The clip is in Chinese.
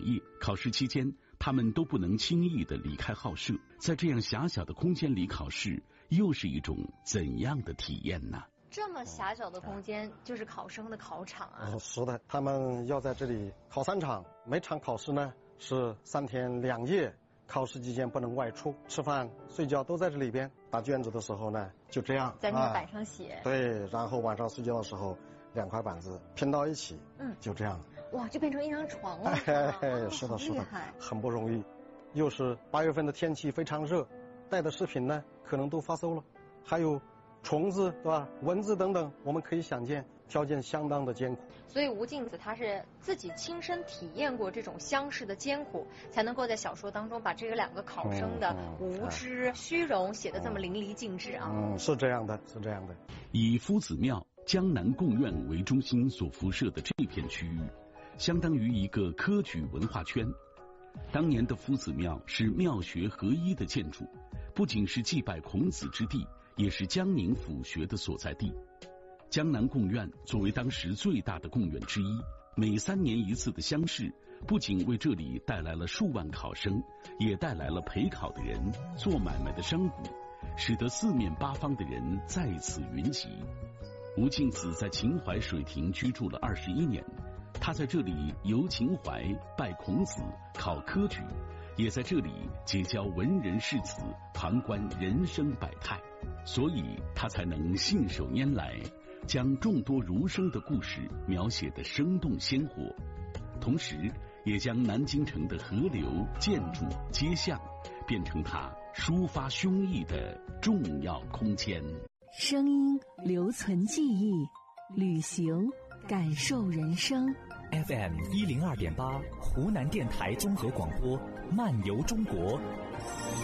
业，考试期间他们都不能轻易的离开校舍。在这样狭小的空间里考试，又是一种怎样的体验呢？ 这么狭小的空间就是考生的考场啊？ 是的，他们要在这里考3场，每场考试呢是3天2夜，考试期间不能外出，吃饭睡觉都在这里边。打卷子的时候呢就这样在那个板上写， 对，然后晚上睡觉的时候2块板子拼到一起，就这样。 哇，就变成一张床了。 是的，是的，很不容易。又是8月份的天气非常热，带的视频呢可能都发馊了，还有虫子，对吧？蚊子等等，我们可以想见，条件相当的艰苦。 所以吴敬梓他是自己亲身体验过这种乡试的艰苦，才能够在小说当中把这2个考生的无知、虚荣写得这么淋漓尽致啊。 是这样的，是这样的。 以夫子庙、江南贡院为中心所辐射的这片区域，相当于一个科举文化圈。当年的夫子庙是庙学合一的建筑，不仅是祭拜孔子之地，也是江宁府学的所在地。江南贡院作为当时最大的贡院之一，每3年一次的乡试，不仅为这里带来了数万考生，也带来了陪考的人、做买卖的商贾，使得四面八方的人在此云集。吴敬梓在秦淮水亭居住了21年，他在这里游秦淮、拜孔子、考科举，也在这里结交文人士子，旁观人生百态，所以他才能信手拈来，将众多儒生的故事描写得生动鲜活，同时也将南京城的河流、建筑、街巷变成他抒发胸臆的重要空间。 声音留存记忆，旅行感受人生。 FM102.8，湖南电台综合广播，漫游中国。